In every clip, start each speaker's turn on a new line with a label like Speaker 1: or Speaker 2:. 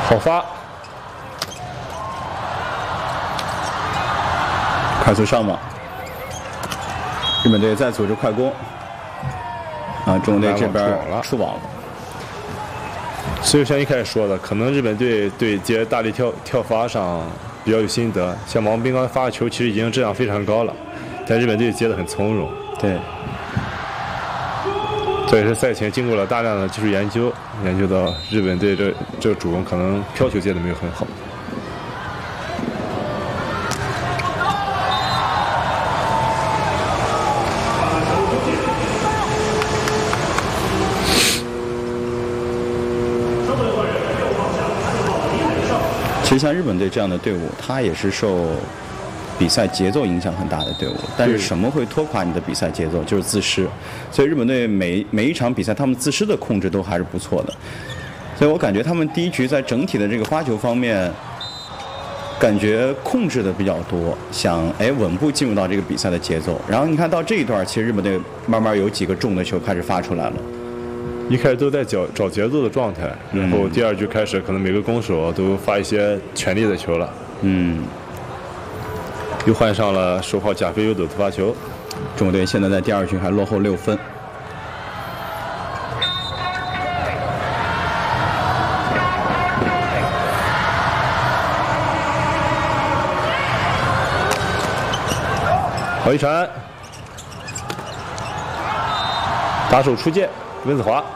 Speaker 1: 好发，
Speaker 2: 快速上网。日本队再组织快攻。啊，中国队这边出网了。
Speaker 1: 所以像一开始说的，可能日本队对接大力跳发上比较有心得。像王斌刚才发的球，其实已经质量非常高了，但日本队接得很从容。
Speaker 2: 对。
Speaker 1: 这也是赛前经过了大量的技术研究到日本队这个主攻可能飘球接的没有很好。
Speaker 2: 其实像日本队这样的队伍，它也是受比赛节奏影响很大的队伍。但是什么会拖垮你的比赛节奏？就是自失。所以日本队每一场比赛，他们自失的控制都还是不错的。所以我感觉他们第一局在整体的这个发球方面，感觉控制的比较多，想稳步进入到这个比赛的节奏。然后你看到这一段，其实日本队慢慢有几个重的球开始发出来了。
Speaker 1: 一开始都在找节奏的状态，然后第二局开始，可能每个攻手都发一些全力的球了。又换上了10号贾飞优斗的发球。
Speaker 2: 中国队现在在第二局还落后6分。
Speaker 1: 好一传，打手出界，温子华。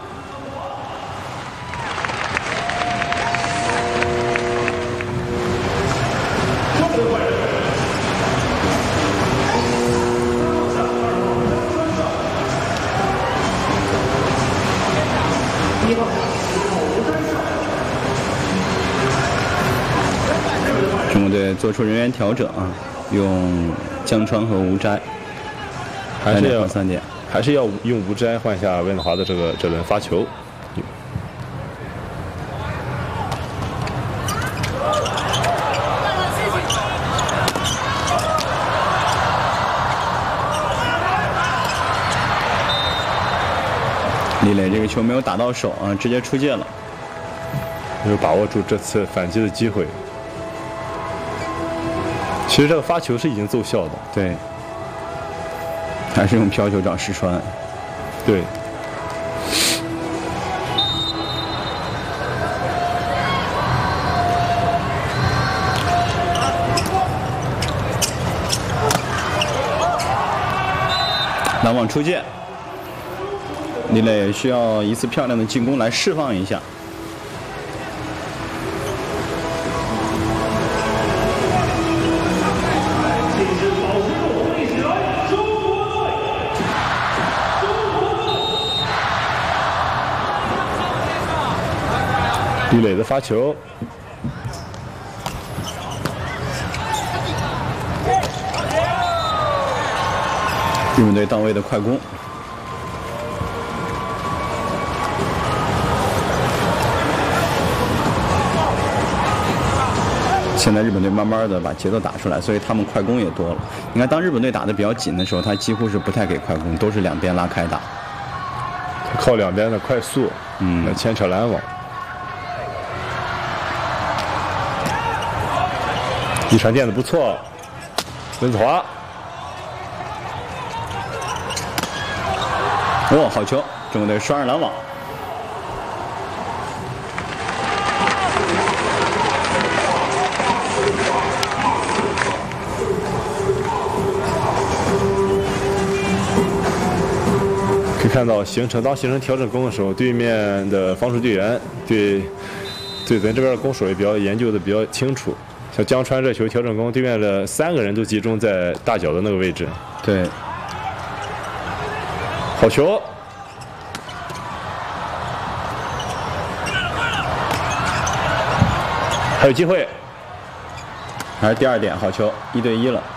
Speaker 2: 中国队做出人员调整啊，用江川和吴斋，
Speaker 1: 还是要
Speaker 2: 3点，
Speaker 1: 还是要用吴斋换下温子华的这轮发球。
Speaker 2: 李磊这个球没有打到手啊，直接出界了，
Speaker 1: 没有把握住这次反击的机会。其实这个发球是已经奏效的，
Speaker 2: 对，还是用飘球找石川，
Speaker 1: 对。
Speaker 2: 拦网出界，李磊需要一次漂亮的进攻来释放一下。
Speaker 1: 李磊的发球，
Speaker 2: 日本队到位的快攻，现在日本队慢慢的把节奏打出来，所以他们快攻也多了。你看，当日本队打得比较紧的时候，他几乎是不太给快攻，都是两边拉开打，
Speaker 1: 靠两边的快速，来牵扯拦网。一传垫的不错，温子华。
Speaker 2: 哦，好球！中国队双人拦网。
Speaker 1: 可以看到，当形成调整攻的时候，对面的防守队员对咱这边的攻手也比较研究的比较清楚。像江川这球调整攻，对面的3个人都集中在大脚的那个位置。
Speaker 2: 对，
Speaker 1: 好球！还有机会，
Speaker 2: 还是第2点，好球，1对1了。